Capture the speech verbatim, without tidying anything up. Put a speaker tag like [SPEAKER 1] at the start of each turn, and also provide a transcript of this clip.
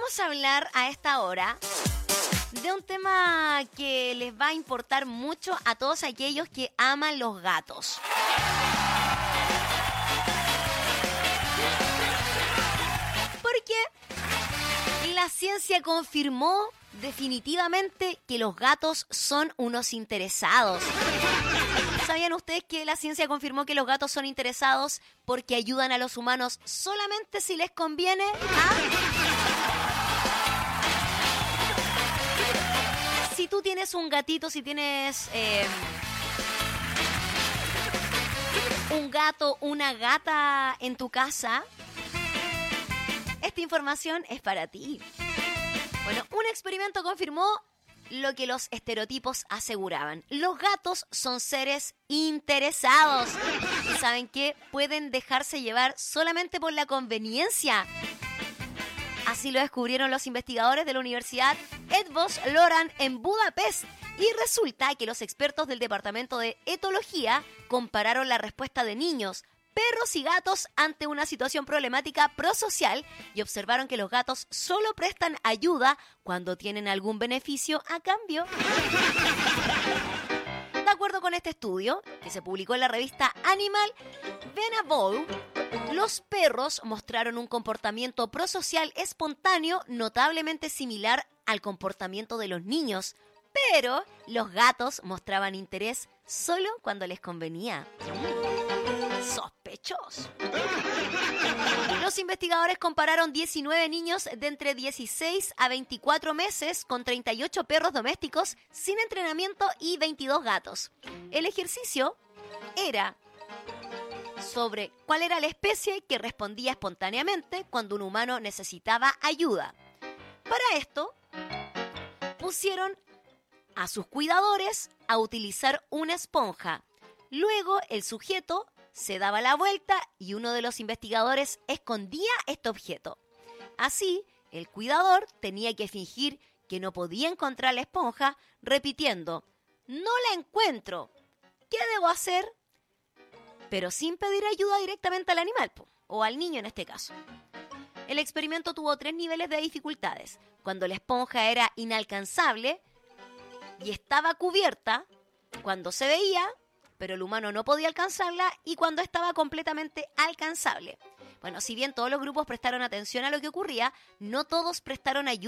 [SPEAKER 1] Vamos a hablar a esta hora de un tema que les va a importar mucho a todos aquellos que aman los gatos. Porque la ciencia confirmó definitivamente que los gatos son unos interesados. ¿Sabían ustedes que la ciencia confirmó que los gatos son interesados porque ayudan a los humanos solamente si les conviene? ¿Ah? Si tú tienes un gatito, si tienes eh, un gato, una gata en tu casa, esta información es para ti. Bueno, un experimento confirmó lo que los estereotipos aseguraban. Los gatos son seres interesados. ¿Y saben qué? Pueden dejarse llevar solamente por la conveniencia. Así lo descubrieron los investigadores de la Universidad Eötvös Loránd en Budapest. Y resulta que los expertos del Departamento de Etología compararon la respuesta de niños, perros y gatos ante una situación problemática prosocial y observaron que los gatos solo prestan ayuda cuando tienen algún beneficio a cambio. De acuerdo con este estudio, que se publicó en la revista Animal Venable, los perros mostraron un comportamiento prosocial espontáneo notablemente similar al comportamiento de los niños, pero los gatos mostraban interés solo cuando les convenía. Sospechoso. Los investigadores compararon diecinueve niños de entre dieciséis a veinticuatro meses con treinta y ocho perros domésticos sin entrenamiento y veintidós gatos. El ejercicio era sobre cuál era la especie que respondía espontáneamente cuando un humano necesitaba ayuda. Para esto, pusieron a sus cuidadores a utilizar una esponja. Luego, el sujeto se daba la vuelta y uno de los investigadores escondía este objeto. Así, el cuidador tenía que fingir que no podía encontrar la esponja, repitiendo: «No la encuentro. ¿Qué debo hacer?», pero sin pedir ayuda directamente al animal, o al niño en este caso. El experimento tuvo tres niveles de dificultades. Cuando la esponja era inalcanzable y estaba cubierta, cuando se veía, pero el humano no podía alcanzarla, y cuando estaba completamente alcanzable. Bueno, si bien todos los grupos prestaron atención a lo que ocurría, no todos prestaron ayuda